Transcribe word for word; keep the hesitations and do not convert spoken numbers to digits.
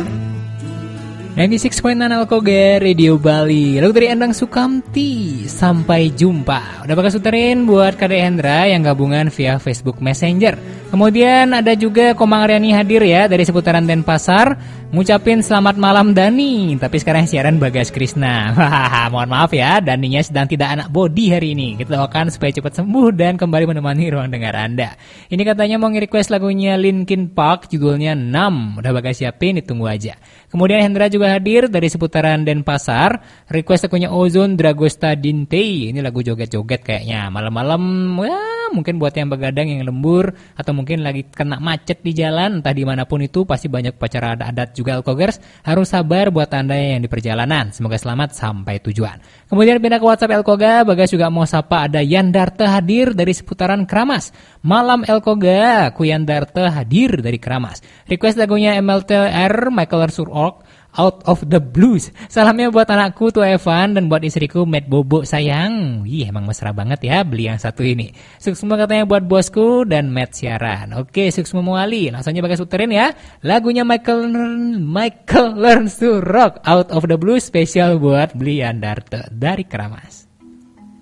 sembilan puluh enam Alkoga Radio Bali. Lagu dari Endang Sukamti, Sampai Jumpa. Udah bakal suterin buat Kade Hendra yang gabungan via Facebook Messenger. Kemudian ada juga Komang Aryani hadir ya dari seputaran Denpasar, ngucapin selamat malam Dani. Tapi sekarang siaran Bagas Krisna. Hahaha, mohon maaf ya, Daninya sedang tidak anak body hari ini. Kita doakan supaya cepat sembuh dan kembali menemani ruang dengar Anda. Ini katanya mau nge-request lagunya Linkin Park, judulnya enam. Udah bakal siapin, ditunggu aja. Kemudian Hendra juga hadir dari seputaran Denpasar, request lagunya Ozone Dragosta Dinte. Ini lagu joget-joget kayaknya. Malam-malam, ya mungkin buat yang begadang, yang lembur, atau mungkin lagi kena macet di jalan, entah dimanapun itu, pasti banyak upacara adat juga Alkogers. Harus sabar buat Anda yang di perjalanan. Semoga selamat sampai tujuan. Kemudian pindah ke WhatsApp Elkoga, Bagas juga mau sapa ada Yandarte hadir dari seputaran Kramas. Malam Elkoga, ku Yandarte hadir dari Kramas. Request lagunya M L T R Michael Surok, Out of the Blues. Salamnya buat anakku tuh Evan dan buat istriku Matt Bobo sayang. Wih, emang mesra banget ya beli yang satu ini. Sukses semua katanya buat bosku dan Matt siaran. Oke, sukses semua Muali. Langsung aja Bagas puterin ya. Lagunya Michael Michael Learns to Rock, Out of the Blues, spesial buat beli Yandarte dari Kramas.